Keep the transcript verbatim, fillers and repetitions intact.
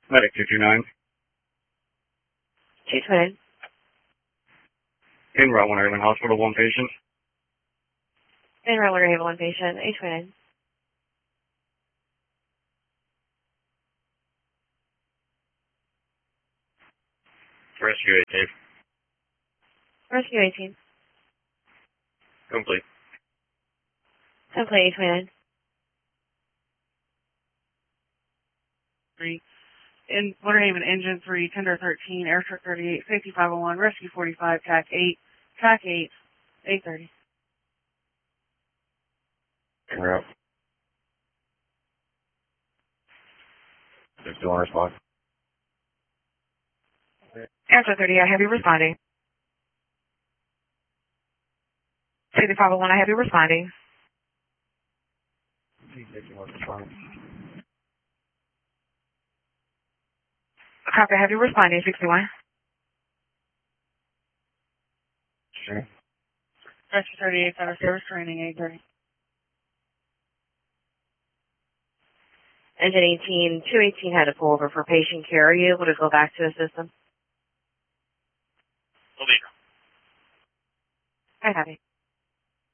Medic two two nine. two two nine. In Route one Ireland Hospital, one patient. In Route one Ireland, one patient. eight two nine. Rescue eighteen. Rescue eighteen. Complete. Complete eight two nine. Three. In Waterhaven, Engine three, Tender thirteen, Airstrip thirty-eight, Safety five oh one, Rescue forty-five, T A C eight, T A C eight, eight thirty. En route. They're still on response. Airstrip thirty, I have you responding. Safety five oh one, I have you responding. Copy, I have you responding, sixty-one. Sure. Rescue thirty-eight, out of service training, eight thirty. Engine eighteen, two eighteen had to pull over for patient care. Are you able to go back to the system? Illegal. I have you.